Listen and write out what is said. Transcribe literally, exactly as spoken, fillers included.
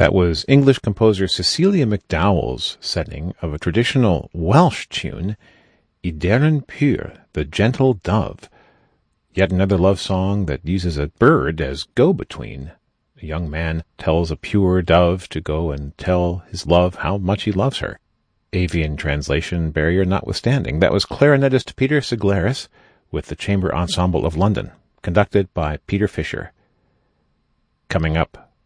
That was English composer Cecilia McDowell's setting of a traditional Welsh tune, Ideren Pur, the Gentle Dove. Yet another love song that uses a bird as go-between. A young man tells a pure dove to go and tell his love how much he loves her. Avian translation barrier notwithstanding, that was clarinetist Peter Siglaris with the Chamber Ensemble of London, conducted by Peter Fisher. Coming up,